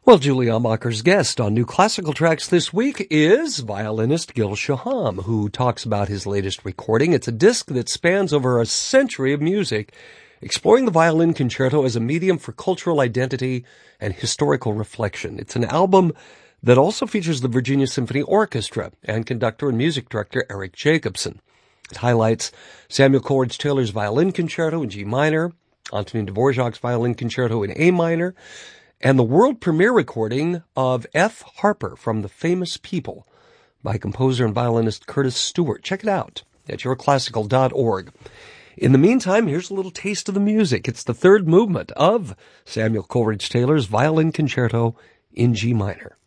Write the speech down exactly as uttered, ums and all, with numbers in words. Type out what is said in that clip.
Well, Julie Almacher's guest on New Classical Tracks this week is violinist Gil Shaham, who talks about his latest recording. It's a disc that spans over a century of music, exploring the violin concerto as a medium for cultural identity and historical reflection. It's an album that also features the Virginia Symphony Orchestra and conductor and music director Eric Jacobson. It highlights Samuel Coleridge Taylor's Violin Concerto in G minor, Antonin Dvorak's Violin Concerto in A minor, and the world premiere recording of F. Harper from The Famous People by composer and violinist Curtis Stewart. Check it out at your classical dot org. In the meantime, here's a little taste of the music. It's the third movement of Samuel Coleridge Taylor's Violin Concerto in G minor.